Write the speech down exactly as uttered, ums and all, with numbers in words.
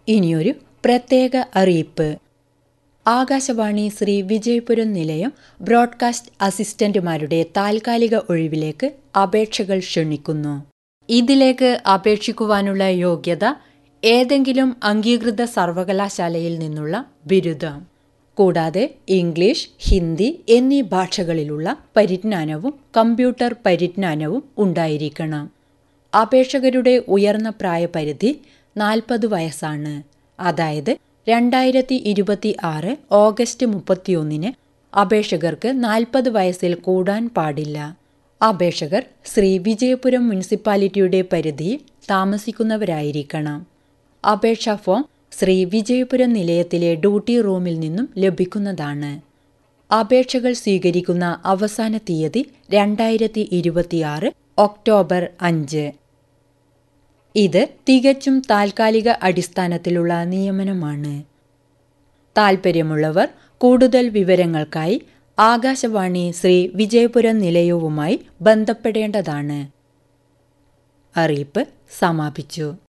ഇനിയൊരു പ്രത്യേക അറിയിപ്പ്. ആകാശവാണി ശ്രീ വിജയപുരം നിലയം ബ്രോഡ്കാസ്റ്റ് അസിസ്റ്റന്റുമാരുടെ താൽക്കാലിക ഒഴിവിലേക്ക് അപേക്ഷകൾ ക്ഷണിക്കുന്നു. ഇതിലേക്ക് അപേക്ഷിക്കുവാനുള്ള യോഗ്യത ഏതെങ്കിലും അംഗീകൃത സർവകലാശാലയിൽ നിന്നുള്ള ബിരുദം, കൂടാതെ ഇംഗ്ലീഷ്, ഹിന്ദി എന്നീ ഭാഷകളിലുള്ള പരിജ്ഞാനവും കമ്പ്യൂട്ടർ പരിജ്ഞാനവും ഉണ്ടായിരിക്കണം. അപേക്ഷകരുടെ ഉയർന്ന പ്രായപരിധി നാൽപ്പത് വയസ്സാണ്. അതായത് രണ്ടായിരത്തി ഇരുപത്തി ആറ് ഓഗസ്റ്റ് മുപ്പത്തിയൊന്നിന് അപേക്ഷകർക്ക് നാൽപ്പത് വയസ്സിൽ കൂടാൻ പാടില്ല. അപേക്ഷകർ ശ്രീ വിജയപുരം മുനിസിപ്പാലിറ്റിയുടെ പരിധിയിൽ താമസിക്കുന്നവരായിരിക്കണം. അപേക്ഷാ ഫോം ശ്രീ വിജയപുരം നിലയത്തിലെ ഡ്യൂട്ടി റൂമിൽ നിന്നും ലഭിക്കുന്നതാണ്. അപേക്ഷകൾ സ്വീകരിക്കുന്ന അവസാന തീയതി രണ്ടായിരത്തി ഇരുപത്തിയാറ് ഒക്ടോബർ അഞ്ച്. ഇത് തികച്ചും താൽക്കാലിക അടിസ്ഥാനത്തിലുള്ള നിയമനമാണ്. താൽപ്പര്യമുള്ളവർ കൂടുതൽ വിവരങ്ങൾക്കായി ആകാശവാണി ശ്രീ വിജയപുരം നിലയവുമായി ബന്ധപ്പെടേണ്ടതാണ്. അറിയിപ്പ് സമാപിച്ചു.